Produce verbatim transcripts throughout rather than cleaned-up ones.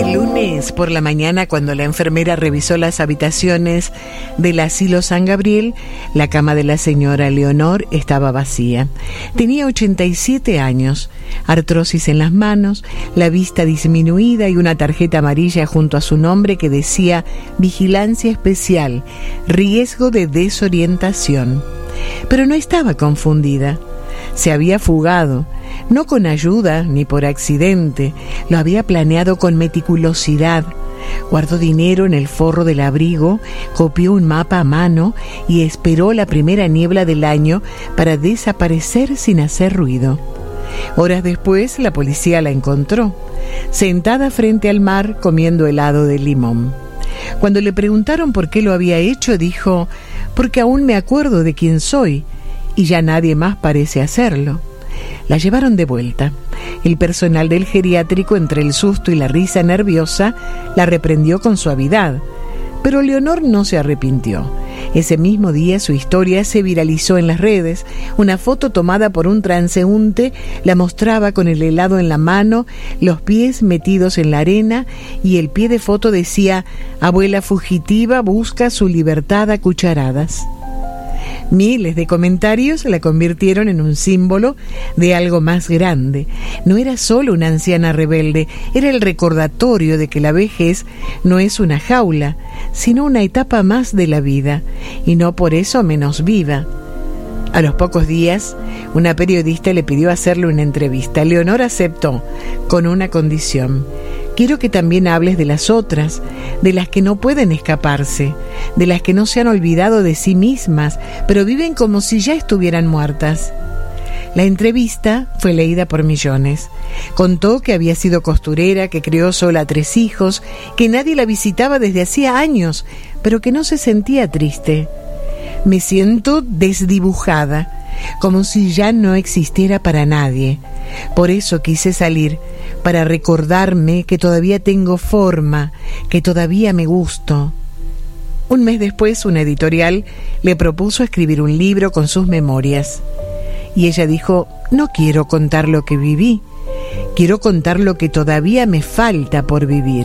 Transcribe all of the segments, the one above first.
El lunes por la mañana, cuando la enfermera revisó las habitaciones del asilo San Gabriel, la cama de la señora Leonor estaba vacía. Tenía ochenta y siete años, artrosis en las manos, la vista disminuida y una tarjeta amarilla junto a su nombre que decía vigilancia especial, riesgo de desorientación. Pero no estaba confundida. Se había fugado, no con ayuda ni por accidente, lo había planeado con meticulosidad. Guardó dinero en el forro del abrigo, copió un mapa a mano y esperó la primera niebla del año para desaparecer sin hacer ruido. Horas después, la policía la encontró, sentada frente al mar comiendo helado de limón. Cuando le preguntaron por qué lo había hecho, dijo: «Porque aún me acuerdo de quién soy, y ya nadie más parece hacerlo». La llevaron de vuelta. El personal del geriátrico, entre el susto y la risa nerviosa, la reprendió con suavidad. Pero Leonor no se arrepintió. Ese mismo día su historia se viralizó en las redes. Una foto tomada por un transeúnte la mostraba con el helado en la mano, los pies metidos en la arena, y el pie de foto decía: «Abuela fugitiva busca su libertad a cucharadas». Miles de comentarios la convirtieron en un símbolo de algo más grande. No era solo una anciana rebelde, era el recordatorio de que la vejez no es una jaula, sino una etapa más de la vida, y no por eso menos viva. A los pocos días, una periodista le pidió hacerle una entrevista. Leonor aceptó, con una condición: «Quiero que también hables de las otras, de las que no pueden escaparse, de las que no se han olvidado de sí mismas, pero viven como si ya estuvieran muertas». La entrevista fue leída por millones. Contó que había sido costurera, que crió sola a tres hijos, que nadie la visitaba desde hacía años, pero que no se sentía triste. «Me siento desdibujada, como si ya no existiera para nadie. Por eso quise salir, para recordarme que todavía tengo forma, que todavía me gusto». Un mes después, una editorial le propuso escribir un libro con sus memorias. Y ella dijo: «No quiero contar lo que viví, quiero contar lo que todavía me falta por vivir».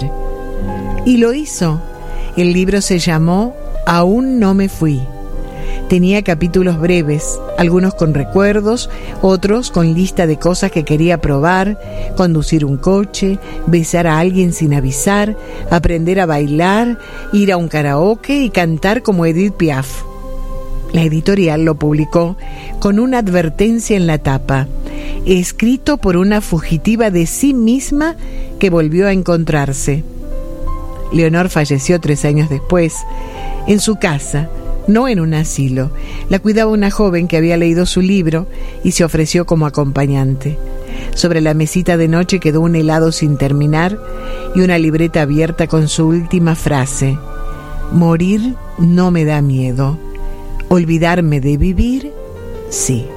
Y lo hizo. El libro se llamó «Aún no me fui». Tenía capítulos breves, algunos con recuerdos, otros con lista de cosas que quería probar: conducir un coche, besar a alguien sin avisar, aprender a bailar, ir a un karaoke y cantar como Edith Piaf. La editorial lo publicó con una advertencia en la tapa: escrito por una fugitiva de sí misma que volvió a encontrarse. Leonor falleció tres años después, en su casa, no en un asilo. La cuidaba una joven que había leído su libro y se ofreció como acompañante. Sobre la mesita de noche quedó un helado sin terminar y una libreta abierta con su última frase: «Morir no me da miedo. Olvidarme de vivir, sí».